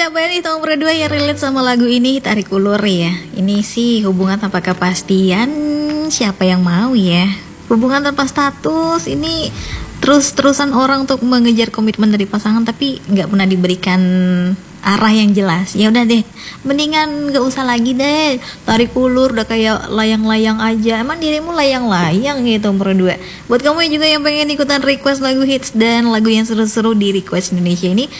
siapa nih tahun berdua yang relate sama lagu ini? Tarik ulur ya. Ini sih hubungan tanpa kepastian. Siapa yang mau ya? Hubungan tanpa status ini terus-terusan orang untuk mengejar komitmen dari pasangan tapi nggak pernah diberikan arah yang jelas. Ya udah deh, mendingan nggak usah lagi deh. Tarik ulur udah kayak layang-layang aja. Emang dirimu layang-layang gitu berdua. Buat kamu juga yang pengen ikutan request lagu hits dan lagu yang seru-seru di Request Indonesia ini,